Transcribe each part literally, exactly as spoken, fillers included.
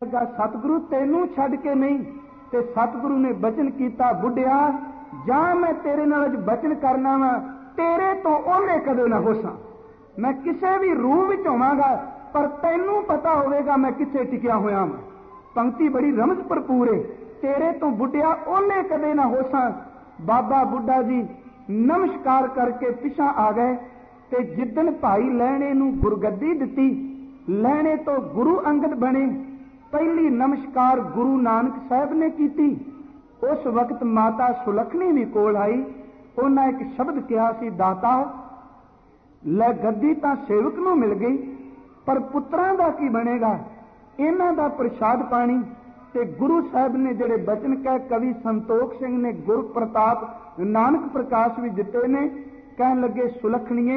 सतगुरु तेनू छड्ड के नहीं। ते सतगुरु ने बचन किया, बुढ़िया जा मैं तेरे नाल बचन करना वा, तेरे तो ओले कदे ना होसा। मैं किसी भी रूह विच होवांगा पर तैनू पता होवेगा मैं किथे टिकिया होया वां। पंक्ति बड़ी रमज भरपूर है। तेरे तो बुढ़िया ओले कदे ना होसा। बाबा बुढ़ा जी नमस्कार करके पिछा आ गए ते जिदन भाई लहणे नू गुरगद्दी दिती, लहणे तो गुरु अंगद बने। पहली नमस्कार गुरु नानक साहब ने की। उस वक्त माता सुलखनी भी कोल आई। उन्हें एक शब्द कहा सी, दाता लै गद्दी तां सेवक नूं मिल गई पर पुत्रां दा की बनेगा, इन्हां दा प्रसाद पानी। ते गुरु साहब ने जिहड़े बचन कह कवि संतोख सिंह ने गुर प्रताप नानक प्रकाश भी दिते ने, कहन लगे सुलखणीए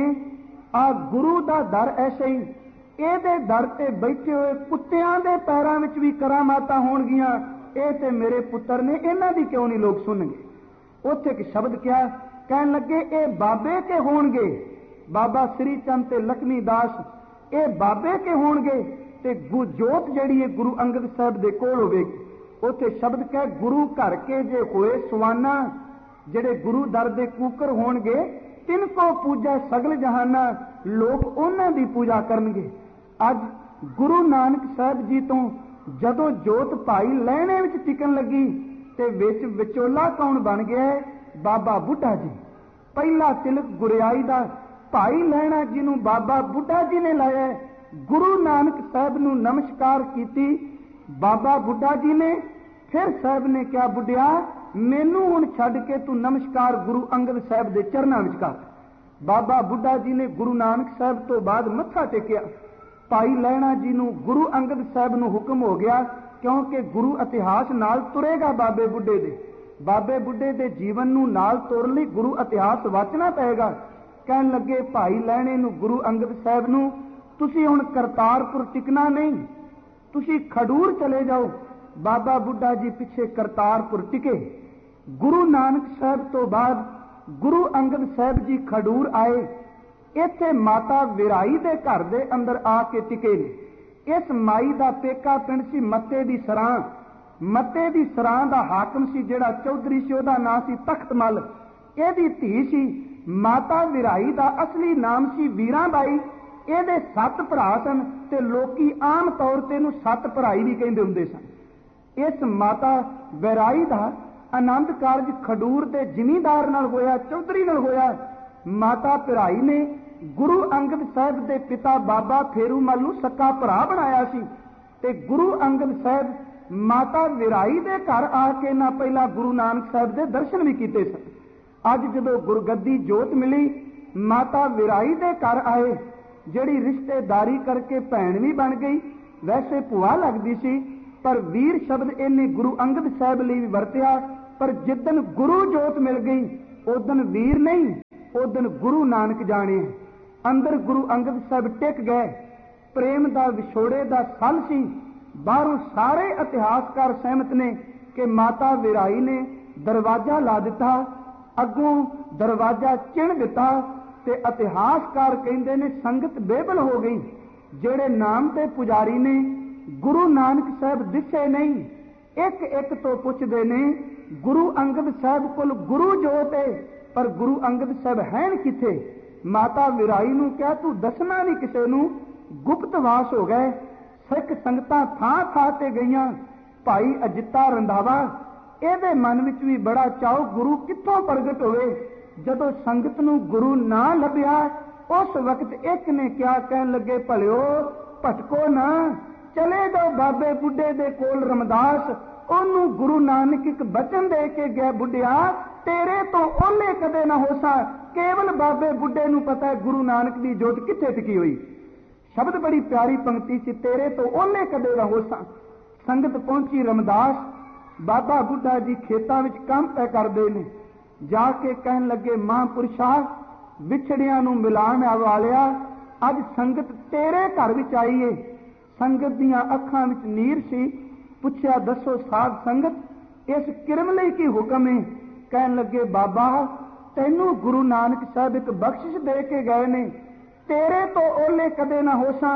आ गुरु दा दर ऐसे ही, ਇਹਦੇ ਦਰ ਤੇ ਬੈਠੇ ਹੋਏ ਕੁੱਤਿਆਂ ਦੇ ਪੈਰਾਂ ਵਿੱਚ ਵੀ ਕਰਾਮਾਤਾਂ ਹੋਣਗੀਆਂ। ਇਹ ਤੇ ਮੇਰੇ ਪੁੱਤਰ ਨੇ, ਇਹਨਾਂ ਦੀ ਕਿਉਂ ਨਹੀਂ ਲੋਕ ਸੁਣਨਗੇ। ਉੱਥੇ ਇੱਕ ਸ਼ਬਦ ਕਿਹਾ, ਕਹਿਣ ਲੱਗੇ ਇਹ ਬਾਬੇ ਕੇ ਹੋਣਗੇ। ਬਾਬਾ ਸ੍ਰੀ ਚੰਦ ਤੇ ਲਖਮੀ ਦਾਸ ਇਹ ਬਾਬੇ ਕੇ ਹੋਣਗੇ ਤੇ ਜੋਤ ਜਿਹੜੀ ਹੈ ਗੁਰੂ ਅੰਗਦ ਸਾਹਿਬ ਦੇ ਕੋਲ ਹੋਵੇਗੀ। ਉੱਥੇ ਸ਼ਬਦ ਕਹਿ ਗੁਰੂ ਘਰ ਕੇ ਜੇ ਹੋਏ ਸੁਆਨਾ, ਜਿਹੜੇ ਗੁਰੂ ਦਰ ਦੇ ਕੂਕਰ ਹੋਣਗੇ, ਤਿੰਨ ਕੋ ਪੂਜਾ ਸਗਲ ਜਹਾਨਾ, ਲੋਕ ਉਹਨਾਂ ਦੀ ਪੂਜਾ ਕਰਨਗੇ। ਅੱਜ ਗੁਰੂ ਨਾਨਕ ਸਾਹਿਬ ਜੀ ਤੋਂ ਜਦੋਂ ਜੋਤ ਭਾਈ ਲਹਿਣੇ ਵਿੱਚ ਟਿਕਣ ਲੱਗੀ ਤੇ ਵਿੱਚ ਵਿਚੋਲਾ ਕੌਣ ਬਣ ਗਿਆ? ਬਾਬਾ ਬੁੱਢਾ ਜੀ। ਪਹਿਲਾ ਤਿਲਕ ਗੁਰਿਆਈ ਦਾ ਭਾਈ ਲਹਿਣਾ ਜਿਹਨੂੰ ਬਾਬਾ ਬੁੱਢਾ ਜੀ ਨੇ ਲਾਇਆ। ਗੁਰੂ ਨਾਨਕ ਸਾਹਿਬ ਨੂੰ ਨਮਸਕਾਰ ਕੀਤੀ ਬਾਬਾ ਬੁੱਢਾ ਜੀ ਨੇ। ਫਿਰ ਸਾਹਿਬ ਨੇ ਕਿਹਾ, ਬੁੱਢਿਆ ਮੈਨੂੰ ਹੁਣ ਛੱਡ ਕੇ ਤੂੰ ਨਮਸਕਾਰ ਗੁਰੂ ਅੰਗਦ ਸਾਹਿਬ ਦੇ ਚਰਨਾਂ ਵਿੱਚ ਕਰ। ਬਾਬਾ ਬੁੱਢਾ ਜੀ ਨੇ ਗੁਰੂ ਨਾਨਕ ਸਾਹਿਬ ਤੋਂ ਬਾਅਦ ਮੱਥਾ ਟੇਕਿਆ। ਭਾਈ ਲਹਿਣਾ ਜੀ ਨੂੰ ਗੁਰੂ ਅੰਗਦ ਸਾਹਿਬ ਨੂੰ ਹੁਕਮ ਹੋ ਗਿਆ, ਕਿਉਂਕਿ ਗੁਰੂ ਇਤਿਹਾਸ ਨਾਲ ਤੁਰੇਗਾ ਬਾਬੇ ਬੁੱਢੇ ਦੇ। ਬਾਬੇ ਬੁੱਢੇ ਦੇ ਜੀਵਨ ਨੂੰ ਨਾਲ ਤੁਰਨ ਲਈ ਗੁਰੂ ਇਤਿਹਾਸ ਵਾਚਣਾ ਪਏਗਾ। ਕਹਿਣ ਲੱਗੇ ਭਾਈ ਲਹਿਣੇ ਨੂੰ ਗੁਰੂ ਅੰਗਦ ਸਾਹਿਬ ਨੂੰ, ਤੁਸੀਂ ਹੁਣ ਕਰਤਾਰਪੁਰ ਟਿਕਣਾ ਨਹੀਂ, ਤੁਸੀਂ ਖਡੂਰ ਚਲੇ ਜਾਓ। ਬਾਬਾ ਬੁੱਢਾ ਜੀ ਪਿੱਛੇ ਕਰਤਾਰਪੁਰ ਟਿਕੇ। ਗੁਰੂ ਨਾਨਕ ਸਾਹਿਬ ਤੋਂ ਬਾਅਦ ਗੁਰੂ ਅੰਗਦ ਸਾਹਿਬ ਜੀ ਖਡੂਰ ਆਏ। ਇੱਥੇ ਮਾਤਾ ਵਿਰਾਈ ਦੇ ਘਰ ਦੇ ਅੰਦਰ ਆ ਕੇ ਟਿਕੇ ਨੇ। ਇਸ ਮਾਈ ਦਾ ਪੇਕਾ ਪਿੰਡ ਸੀ ਮੱਤੇ ਦੀ ਸਰਾਂ। ਮੱਤੇ ਦੀ ਸਰਾਂ ਦਾ ਹਾਕਮ ਸੀ ਜਿਹੜਾ ਚੌਧਰੀ ਸੀ, ਉਹਦਾ ਨਾਂ ਸੀ ਤਖਤ ਮੱਲ। ਇਹਦੀ ਧੀ ਸੀ ਮਾਤਾ ਵਿਰਾਈ ਦਾ ਅਸਲੀ ਨਾਮ ਸੀ ਵੀਰਾਂ ਬਾਈ। ਇਹਦੇ ਸੱਤ ਭਰਾ ਸਨ ਤੇ ਲੋਕੀ ਆਮ ਤੌਰ ਤੇ ਇਹਨੂੰ ਸੱਤ ਭਰਾਈ ਵੀ ਕਹਿੰਦੇ ਹੁੰਦੇ ਸਨ। ਇਸ ਮਾਤਾ ਵਿਰਾਈ ਦਾ ਆਨੰਦ ਕਾਰਜ ਖਡੂਰ ਦੇ ਜ਼ਿਮੀਂਦਾਰ ਨਾਲ ਹੋਇਆ, ਚੌਧਰੀ ਨਾਲ ਹੋਇਆ। ਮਾਤਾ ਭਰਾਈ ਨੇ ਗੁਰੂ ਅੰਗਦ ਸਾਹਿਬ ਦੇ ਪਿਤਾ ਬਾਬਾ ਫੇਰੂਮਲ ਨੂੰ ਸਕਾ ਭਰਾ ਬਣਾਇਆ ਸੀ ਤੇ ਗੁਰੂ ਅੰਗਦ ਸਾਹਿਬ ਮਾਤਾ ਵਿਰਾਈ ਦੇ ਘਰ ਆ ਕੇ ਨਾ ਪਹਿਲਾਂ ਗੁਰੂ ਨਾਨਕ ਸਾਹਿਬ ਦੇ ਦਰਸ਼ਨ ਵੀ ਕੀਤੇ ਸਨ। ਅੱਜ ਜਦੋਂ ਗੁਰਗੱਦੀ ਜੋਤ ਮਿਲੀ, ਮਾਤਾ ਵਿਰਾਈ ਦੇ ਘਰ ਆਏ, ਜਿਹੜੀ ਰਿਸ਼ਤੇਦਾਰੀ ਕਰਕੇ ਭੈਣ ਵੀ ਬਣ ਗਈ, ਵੈਸੇ ਭੂਆ ਲੱਗਦੀ ਸੀ, ਪਰ ਵੀਰ ਸ਼ਬਦ ਇਹਨੇ ਗੁਰੂ ਅੰਗਦ ਸਾਹਿਬ ਲਈ ਵੀ ਵਰਤਿਆ। ਪਰ ਜਿੱਦਣ ਗੁਰੂ ਜੋਤ ਮਿਲ ਗਈ ਉਦਣ ਵੀਰ ਨਹੀਂ, ਉਦਣ ਗੁਰੂ ਨਾਨਕ ਜਾਣੇ। ਅੰਦਰ ਗੁਰੂ ਅੰਗਦ ਸਾਹਿਬ ਟਿਕ ਗਏ। ਪ੍ਰੇਮ ਦਾ ਵਿਛੋੜੇ ਦਾ ਸਲ ਸੀ। ਬਾਹਰੋਂ ਸਾਰੇ ਇਤਿਹਾਸਕਾਰ ਸਹਿਮਤ ਨੇ ਕਿ ਮਾਤਾ ਵਿਰਾਈ ਨੇ ਦਰਵਾਜ਼ਾ ਲਾ ਦਿੱਤਾ, ਅੱਗੋਂ ਦਰਵਾਜ਼ਾ ਚਿਣ ਦਿੱਤਾ ਤੇ ਇਤਿਹਾਸਕਾਰ ਕਹਿੰਦੇ ਨੇ ਸੰਗਤ ਬੇਬਲ ਹੋ ਗਈ। ਜਿਹੜੇ ਨਾਮ ਤੇ ਪੁਜਾਰੀ ਨੇ ਗੁਰੂ ਨਾਨਕ ਸਾਹਿਬ ਦਿਸੇ ਨਹੀਂ, ਇੱਕ ਇੱਕ ਤੋਂ ਪੁੱਛਦੇ ਨੇ ਗੁਰੂ ਅੰਗਦ ਸਾਹਿਬ ਕੋਲ ਗੁਰੂ ਜੋਤ ਹੈ ਪਰ ਗੁਰੂ ਅੰਗਦ ਸਾਹਿਬ ਹੈਨ ਕਿੱਥੇ? ਮਾਤਾ ਵਿਰਾਈ ਨੂੰ ਕਿਹਾ ਤੂੰ ਦੱਸਣਾ ਨਹੀਂ ਕਿਸੇ ਨੂੰ, ਗੁਪਤਵਾਸ ਹੋ ਗਏ। ਸਿੱਖ ਸੰਗਤਾਂ ਥਾਂ ਥਾਂ ਤੇ ਗਈਆਂ। ਭਾਈ ਅਜਿੱਤਾ ਰੰਧਾਵਾ, ਇਹਦੇ ਮਨ ਵਿੱਚ ਵੀ ਬੜਾ ਚਾਉ ਗੁਰੂ ਕਿੱਥੋਂ ਪ੍ਰਗਟ ਹੋਵੇ। ਜਦੋਂ ਸੰਗਤ ਨੂੰ ਗੁਰੂ ਨਾ ਲੱਭਿਆ ਉਸ ਵਕਤ ਇੱਕ ਨੇ ਕਿਹਾ, ਕਹਿਣ ਲੱਗੇ ਭਲਿਓ ਭਟਕੋ ਨਾ, ਚਲੇ ਜਾਓ ਬਾਬੇ ਬੁੱਢੇ ਦੇ ਕੋਲ ਰਮਦਾਸ। ਉਹਨੂੰ ਗੁਰੂ ਨਾਨਕ ਇੱਕ ਬਚਨ ਦੇ ਕੇ ਗਿਆ, ਬੁੱਢਿਆ ਤੇਰੇ ਤੋਂ ਓਲੇ ਕਦੇ ਨਾ ਹੋਸਾ। ਕੇਵਲ ਬਾਬੇ ਬੁੱਢੇ ਨੂੰ ਪਤਾ ਹੈ ਗੁਰੂ ਨਾਨਕ ਦੀ ਜੋਤ ਕਿੱਥੇ ਟਿਕੀ ਹੋਈ। ਸ਼ਬਦ ਬੜੀ ਪਿਆਰੀ ਪੰਕਤੀ ਸੀ, ਤੇਰੇ ਤੋਂ ਓਲੇ ਕਦੇ ਨਾ ਹੋਸਾ। ਸੰਗਤ ਪਹੁੰਚੀ ਰਮਦਾਸ। ਬਾਬਾ ਬੁੱਢਾ ਜੀ ਖੇਤਾਂ ਵਿੱਚ ਕੰਮ ਤੈ ਕਰਦੇ ਨੇ। ਜਾ ਕੇ ਕਹਿਣ ਲੱਗੇ, ਮਹਾਂਪੁਰਸ਼ਾ ਵਿਛੜਿਆਂ ਨੂੰ ਮਿਲਾਣ ਵਾਲਿਆ, ਅੱਜ ਸੰਗਤ ਤੇਰੇ ਘਰ ਵਿੱਚ ਆਈ ਏ। ਸੰਗਤ ਦੀਆਂ ਅੱਖਾਂ ਵਿੱਚ ਨੀਰ ਸੀ। ਪੁੱਛਿਆ, ਦੱਸੋ ਸਾਧ ਸੰਗਤ ਇਸ ਕਿਰਮ ਲਈ ਕੀ ਹੁਕਮ ਹੈ? ਕਹਿਣ ਲੱਗੇ, ਬਾਬਾ ਤੈਨੂੰ ਗੁਰੂ ਨਾਨਕ ਸਾਹਿਬ ਇੱਕ ਬਖਸ਼ਿਸ਼ ਦੇ ਕੇ ਗਏ ਨੇ, ਤੇਰੇ ਤੋਂ ਓਲੇ ਕਦੇ ਨਾ ਹੋਸਾਂ।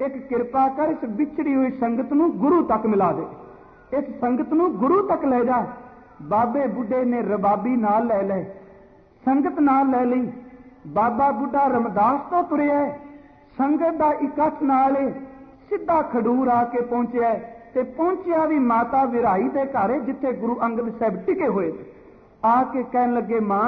एक किरपा कर इस बिछड़ी हुई संगत नूं गुरु तक मिला दे, इस संगत नूं गुरु तक ले जा। बाबे बुढ़े ने रबाबी नाल लै ले, संगत नाल लै लई। बाबा बुढ़ा रमदास तो तुरिया, संगत दा इकट्ठ नाल सीधा खडूर आके पहुंचिया, ते पहुंचिया भी माता विराई दे घर जिथे गुरु अंगद साहब टिके हुए थे। आके कहन लगे मां,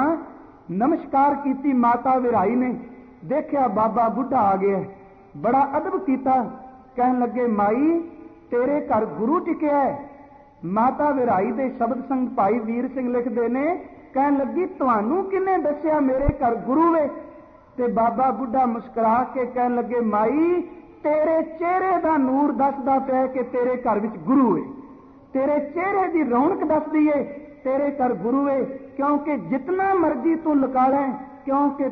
नमस्कार कीती माता विराई ने, देखिया बाबा बुढ़ा आ गया, बड़ा अदब कीता। कहन लगे माई तेरे घर गुरु टिकिया है। माता विराई दे शब्द संग भाई वीर सिंह लिखते ने, कहन लगी तुहानू किने दसिया मेरे घर गुरु वे? ते बाबा बुढ़ा मुस्कुरा के कहन लगे माई तेरे चेहरे दा नूर दसदा पिया कि तेरे घर विच गुरु है, तेरे चेहरे दी रौनक दसदी है तेरे घर गुरु है। क्योंकि जितना मर्जी तू लुका लै, क्योंकि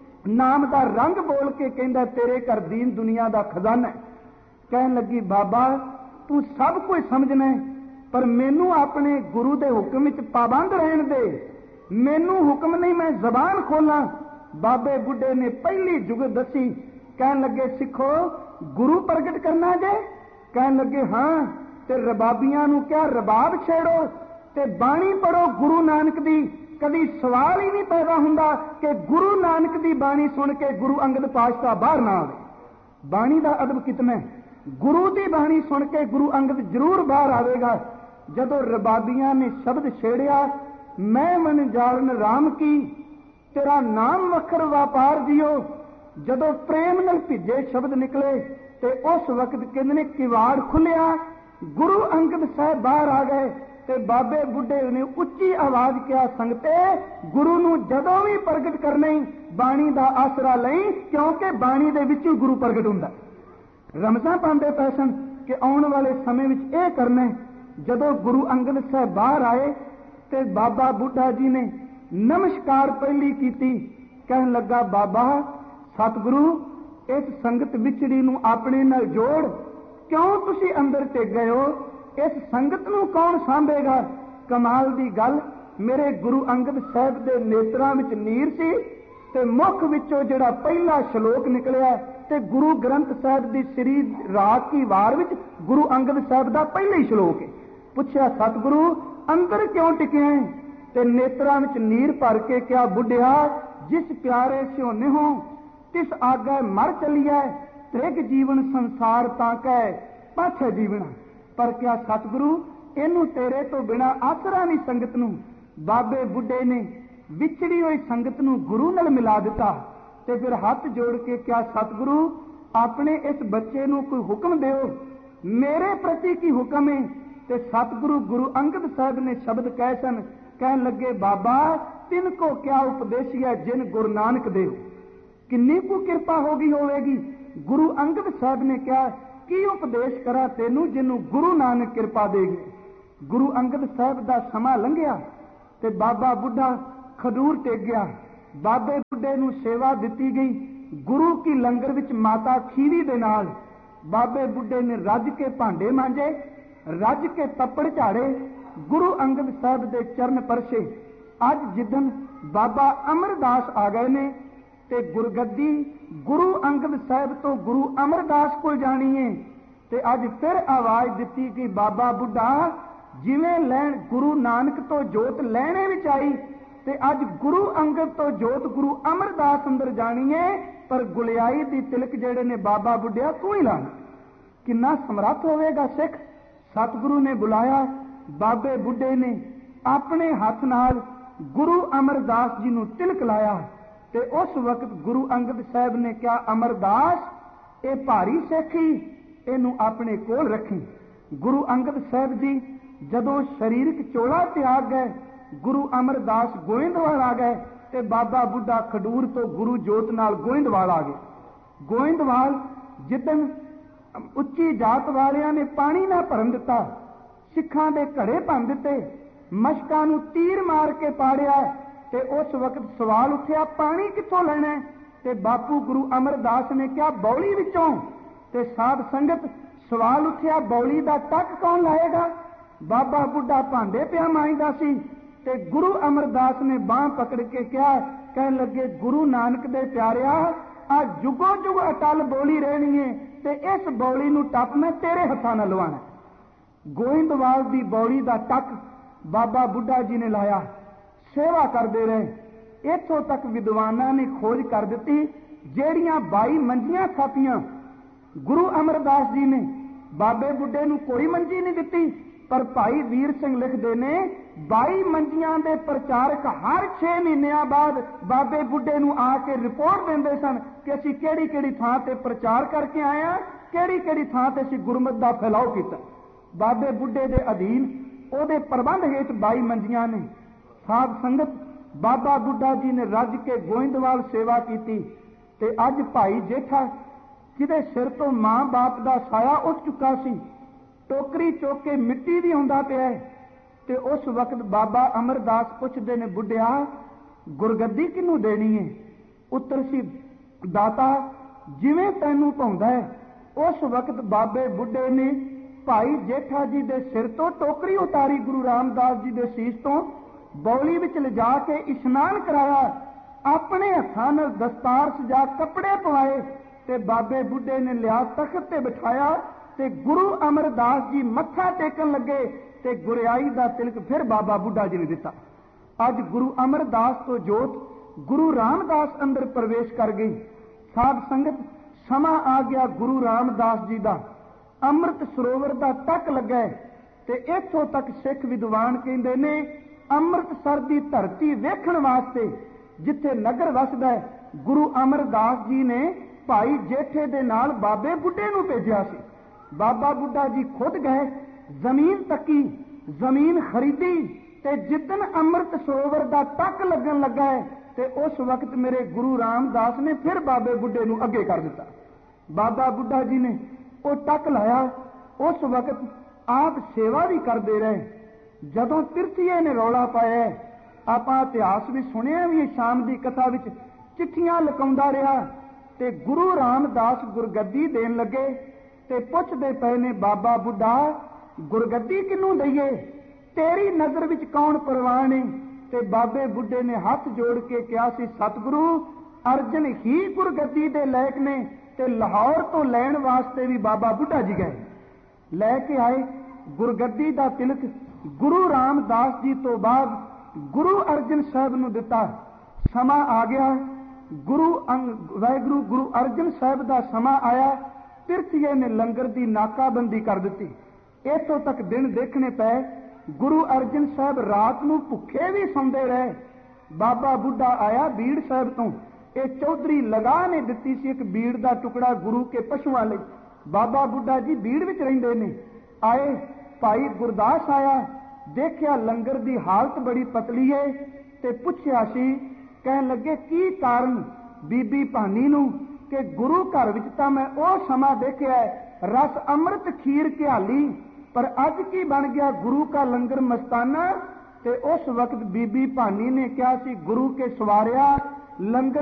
नाम दा रंग बोल के कहंदा तेरे घर दीन दुनिया दा खजाना है। कहन लगी बाबा तू सब कुछ समझना है, पर मैनू अपने गुरु दे हुक्म विच पाबंद रहन दे, मैनू हुक्म नहीं मैं जबान खोला। बाबे बुढ़े ने पहली जुगत दसी। कहन लगे सिखो गुरु प्रगट करना जे? कहन लगे हाँ। ते रबाबियां नू क्या रबाब छेड़ो ते बाणी पढ़ो गुरु नानक दी। कभी सवाल ही नहीं पैदा हुंदा कि गुरु नानक दी बाणी सुन के गुरु अंगद पातशाह बाहर ना आवे। बाणी दा अदब कितना है, गुरु दी बाणी सुन के गुरु अंगद जरूर बाहर आवेगा। जदों रबाबियां ने शब्द छेड़िया, मैं मन जालन राम की, तेरा नाम वखर व्यापार दियो, जदों प्रेम नाल भिजे शब्द निकले ते उस वक्त कहंदे ने किवाड़ खुलिया, गुरु अंगद साहब बाहर आ गए। ते बाबे बुढ़े ने उच्ची आवाज किया, संगते गुरु नूं जदों भी प्रगट करना बाणी दा आसरा लई, क्योंकि बाणी दे विच गुरु प्रगट हुंदा। रमजां पांदे पए सन कि आउण वाले समय विच इह करना। जदों गुरु अंगद साहब बाहर आए ते बाबा बुढ़ा जी ने नमस्कार पहली कीती। कहन लगा बाबा सतगुरु इस संगत विछड़ी नूं अपने नाल जोड़, क्यों तुसी अंदर टिक गए हो? इस संगत नूं कौन सांभेगा? कमाल दी गल, मेरे गुरु अंगद साहब दे नेत्रां विच नीर सी ते मुख विचों जिहड़ा पहला श्लोक निकलिया ते गुरु ग्रंथ साहब दी श्री राग की वार विच गुरु अंगद साहब दा पहला ही श्लोक है। पुछया सतगुरु अंदर क्यों टिके हैं? ते नेत्रां विच नीर भर के क्या बुढ़िया जिस प्यारे स्योने हो तिस आगे मर चलिया, त्रिग जीवन संसार ताकै पाछे जीवना। पर क्या सतगुरु इनू तेरे तो बिना आसरा नहीं संगत नूं? बाबे बुढ़े ने विछड़ी हुई संगत नूं गुरु नाल मिला दिता। ते फिर हाथ जोड़ के क्या सतगुरु अपने इस बच्चे नूं कोई हुक्म दिओ, मेरे प्रति की हुक्म है? ते सतगुरु गुरु अंगद साहब ने शब्द कहे सन। कहन लगे बाबा तिनको क्या उपदेशिया जिन गुरु नानक देव, किन्नी को कृपा होगी होवेगी। गुरु अंगद साहब ने क्या की उपदेश करा तेनू जिन्नू गुरु नानक कृपा देगी। गुरु अंगद साहब दा समा लंघिया ते बाबा बुढ़ा खडूर टेक गया। बाबे बुढ़े नू सेवा दिती गई गुरु की लंगर विच माता खीवी दे नाल। बाबे बुढ़े ने रज के भांडे मांजे, रज के तप्पड़ झाड़े, गुरु अंगद साहब दे चरण परसे। अज जिदन बाबा अमरदास आ गए ने ते गुरगद्दी गुरु अंगद साहब तो गुरु अमरदास को जानी है। ते अज फिर आवाज दी कि बाबा बुढ़ा जिवें लैण गुरु नानक तो जोत लैणे विच आई ते अज गुरु अंगद तो जोत गुरु अमरदास अंदर जानी है। पर गुलियाई दी तिलक जेड़े ने बाबा बुढ़िया तू ही लाना। किन्ना समर्थ होवेगा सिख। सतगुरु ने बुलाया, बाबे बुढ़े ने अपने हाथ नाल गुरु अमरदास जी नूं तिलक लाया। ते उस वक्त गुरु अंगद साहब ने क्या अमरदास ये भारी सिखी इनू अपने कोल रखी। गुरु अंगद साहब जी जदों शरीरक चोला त्याग गए, गुरु अमरदास गोइंदवाल आ गए ते बाबा बुढ़ा खडूर तो गुरु जोत नाल गोइंदवाल आ गए। गोइंदवाल जिदन उच्ची जात वालियां ने पानी ना भरन दिता, सिखां दे घड़े भन दिते, मशकां नूं तीर मार के पाड़िया ते उस वक्त सवाल उठिया पानी कित्थों लेना? ते बापू गुरु अमरदास ने क्या बौली विचों? ते साध संगत सवाल उठिया बौली दा टक कौन लाएगा? बाबा बुढ़ा भांडे पिया मांजदा सी ते गुरु अमरदास ने बांह पकड़ के क्या कहन लगे गुरु नानक दे प्यारिया आ जुगो जुग अटल बौली रहनी है, ते इस बौली नूं टप मैं तेरे हत्थां नाल लवाना। गोइंदवाल दी बौली दा टक बाबा बुढ़ा जी ने लाया, सेवा करते रहे। इथों तक विद्वानां ने खोज कर दी, ਜਿਹੜੀਆਂ बाई मंजियां थापियां गुरु अमरदास जी ने बाबे बुढ़े नूं कोई मंजी नहीं दिती, पर भाई वीर सिंह लिखते ने बाई मंजियां दे प्रचारक हर छे महीनों बाद बाबे बुढ़े नूं आके रिपोर्ट देंदे सन कि असीं किहड़ी किहड़ी थां ते प्रचार करके आए हां, किहड़ी किहड़ी थां ते असीं गुरमत दा फैलाव कीता। बाबे बुढ़े दे अधीन ਉਹਦੇ ਪ੍ਰਬੰਧ ਹੇਠ बाई मंजियां ने। साध संगत बाबा बुढ़ा जी ने रज के गोइंदवाल सेवा की, ते अज भाई जेठा जिहदे सिर तो मां बाप का साया उठ चुका सी, टोकरी चुक के मिट्टी भी आउंदा पिया है। ते उस वक्त बाबा अमरदास पुछदे ने, बुढ़िया गुरगद्दी किनू देनी है? उत्तर सी, दाता जिवें तैनू भाउंदा है। उस वक्त बाबे बुढ़े ने भाई जेठा जी दे सिर तो टोकरी उतारी, गुरु रामदास जी दे सीस तो बौली विच लिजा के इशनान कराया, अपने हत्थां नाल दस्तार सजा कपड़े पवाए, ते बाबे बुढ़े ने लिया तख्त ते बिठाया, ते गुरु अमरदास जी मत्था टेकन लगे, ते गुरियाई दा तिलक फिर बाबा बुढ़ा जी ने दिता। अज गुरु अमरदास तो जोत गुरु रामदास अंदर प्रवेश कर गई। साध संगत समा आ गया गुरु रामदास जी का अमृत सरोवर का टक लगा, ते इथों तक सिख विद्वान कहते ने अमृतसर की धरती वेखण वास्ते जिथे नगर वसदा है, गुरु अमरदास जी ने भाई जेठे दे नाल बाबे बुढ़े नूं भेजिया सी। बाबा बुढ़ा जी खुद गए, जमीन तकी, जमीन खरीदी, ते जिदन अमृत सरोवर का टक लगन लगा है, ते उस वक्त मेरे गुरु रामदास ने फिर बाबे बुढ़े नूं अगे कर दिता। बाबा बुढ़ा जी ने वो टक लाया। उस वक्त आप सेवा भी करते रहे। जदों तिरथिए ने रौला पाया, आपां इतिहास भी सुनिया भी, शाम की कथा विच चिट्ठियां लकाउंदा रहा, ते गुरु रामदास गुरगद्दी देन लगे, ते पुछदे पए ने, बाबा बुढ़ा गुरगद्दी किनू दईए, तेरी नजर विच कौन परवान है? ते बाबे बुढ़े ने हथ जोड़ के कहा सी, सतगुरु अर्जन ही गुरगद्दी दे लायक ने, ते लाहौर तो लैण वास्ते भी बाबा बुढ़ा जी गए, लैके आए। गुरगद्दी दा तिलक गुरु रामदास जी तो बाद गुरु अर्जन साहब नूं दिता। समा आ गया, गुरु वाहिगुरु गुरु अर्जन साहब का समा आया। तिरथिए ने लंगर की नाकाबंदी कर दी। इतों तक दिन देखने पे गुरु अर्जन साहब रात नूं भुखे भी सौंदे रहे। बाबा बुढ़ा आया बीड़ साहब तो, ये चौधरी लगा ने दिती सी एक बीड़ का टुकड़ा गुरु के पशुओं लई। बाबा बुढ़ा जी बीड़ विच रहिंदे ने। आए भाई गुरदास आया, देखिया लंगर की हालत बड़ी पतली है, ते पुछया सी, कहन लगे की कारण बीबी भानी नूं कि गुरु घर विच तां मैं ओ समा देखिया रस अमृत खीर घियाली, पर अज की बन गया गुरु का लंगर मस्ताना। ते उस वक्त बीबी भानी ने कहा सी, गुरु के सवारिया लंगर